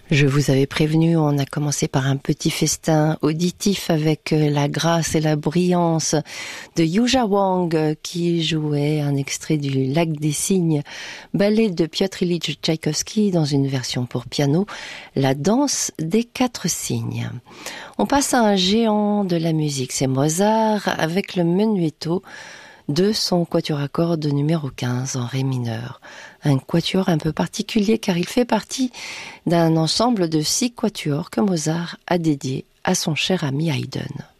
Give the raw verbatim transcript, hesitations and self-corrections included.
Je vous avais prévenu, on a commencé par un petit festin auditif avec la grâce et la brillance de Yuja Wang qui jouait un extrait du Lac des Cygnes, ballet de Piotr Ilyich Tchaïkovski dans une version pour piano, la danse des quatre cygnes. On passe à un géant de la musique, c'est Mozart avec le menuetto de son quatuor à cordes numéro quinze en ré mineur. Un quatuor un peu particulier car il fait partie d'un ensemble de six quatuors que Mozart a dédié à son cher ami Haydn.